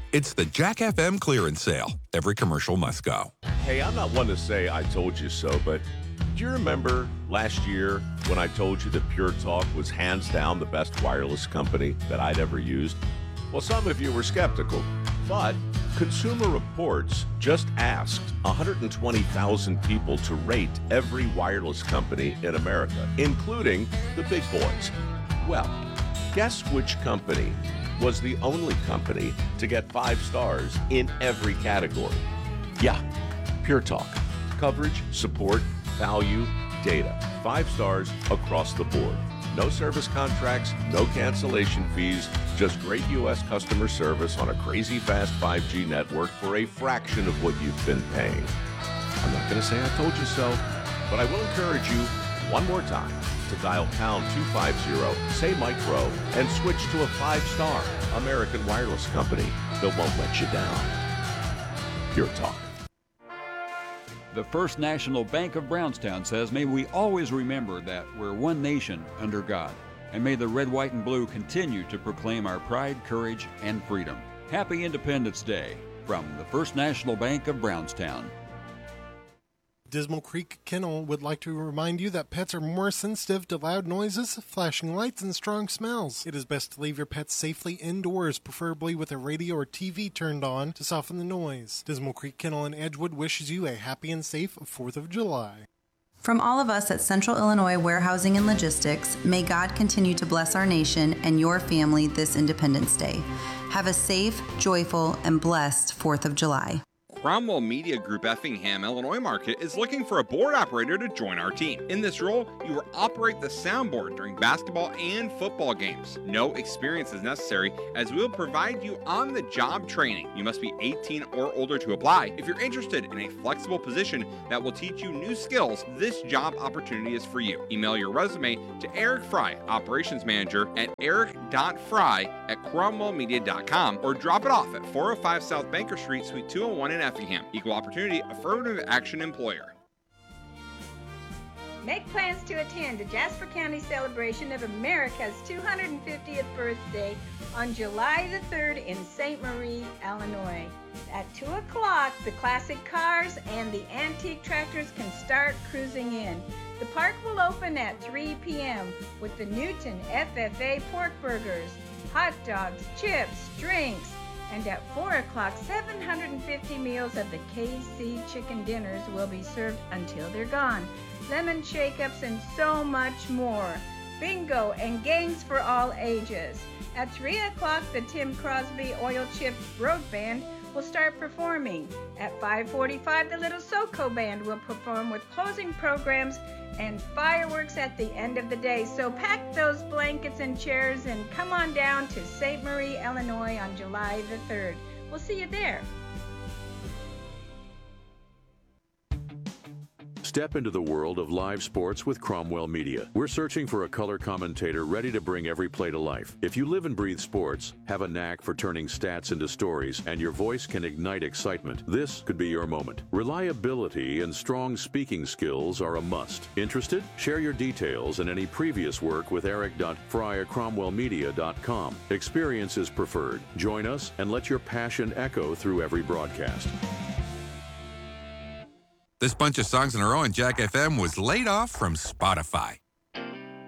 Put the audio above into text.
It's the Jack FM clearance sale. Every commercial must go. Hey, I'm not one to say I told you so, but do you remember last year when I told you that Pure Talk was hands down the best wireless company that I'd ever used? Well, some of you were skeptical, but Consumer Reports just asked 120,000 people to rate every wireless company in America, including the big boys. Well, guess which company was the only company to get 5 stars in every category? Yeah, Pure Talk. Coverage, support, value, data. 5 stars across the board. No service contracts, no cancellation fees, just great U.S. customer service on a crazy fast 5G network for a fraction of what you've been paying. I'm not going to say I told you so, but I will encourage you one more time to dial pound 250, say micro, and switch to a 5-star American wireless company that won't let you down. Pure Talk. The First National Bank of Brownstown says, may we always remember that we're one nation under God. And may the red, white, and blue continue to proclaim our pride, courage, and freedom. Happy Independence Day from the First National Bank of Brownstown. Dismal Creek Kennel would like to remind you that pets are more sensitive to loud noises, flashing lights, and strong smells. It is best to leave your pets safely indoors, preferably with a radio or TV turned on to soften the noise. Dismal Creek Kennel in Edgewood wishes you a happy and safe 4th of July. From all of us at Central Illinois Warehousing and Logistics, may God continue to bless our nation and your family this Independence Day. Have a safe, joyful, and blessed 4th of July. Cromwell Media Group Effingham, Illinois market is looking for a board operator to join our team. In this role, you will operate the soundboard during basketball and football games. No experience is necessary as we will provide you on-the-job training. You must be 18 or older to apply. If you're interested in a flexible position that will teach you new skills, this job opportunity is for you. Email your resume to Eric Fry, Operations Manager, at eric.fry@cromwellmedia.com or drop it off at 405 South Banker Street, Suite 201 in Effingham. Equal opportunity, affirmative action employer. Make plans to attend the Jasper County celebration of America's 250th birthday on July the 3rd in St. Marie, Illinois. At 2 o'clock, the classic cars and the antique tractors can start cruising in. The park will open at 3 p.m. with the Newton FFA pork burgers, hot dogs, chips, drinks, and at 4 o'clock, 750 meals of the KC chicken dinners will be served until they're gone. Lemon shake-ups and so much more. Bingo and games for all ages. At 3 o'clock, the Tim Crosby Oil Chip Road Band will start performing. At 5:45, the Little Soco Band will perform with closing programs and fireworks at the end of the day. So pack those blankets and chairs and come on down to St. Marie, Illinois on July the 3rd. We'll see you there. Step into the world of live sports with Cromwell Media. We're searching for a color commentator ready to bring every play to life. If you live and breathe sports, have a knack for turning stats into stories, and your voice can ignite excitement, this could be your moment. Reliability and strong speaking skills are a must. Interested? Share your details and any previous work with eric.fry@cromwellmedia.com. Experience is preferred. Join us and let your passion echo through every broadcast. This bunch of songs in a row on Jack FM was laid off from Spotify.